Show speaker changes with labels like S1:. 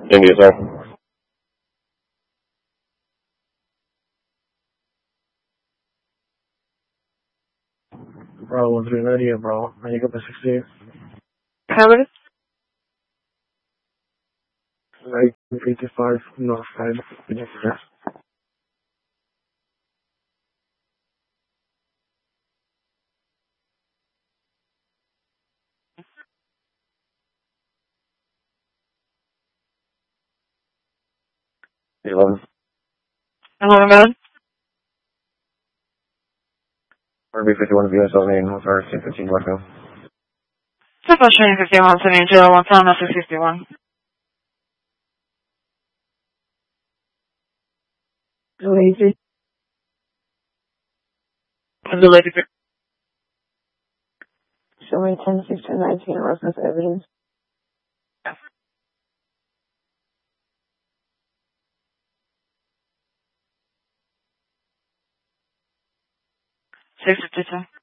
S1: Thank you, sir. Bravo 1390, bro. Now you got the 68.
S2: Hello?
S1: 55 North Side. Virginia. The 11.
S2: Hello, man.
S1: RB51 VS main, or 615 Westfield.
S2: Zaproszenie 51, co nie działa, cała na 651.
S3: Lazy.
S2: The lady
S3: Showing 10, 16, 19 reference evidence.
S2: 652.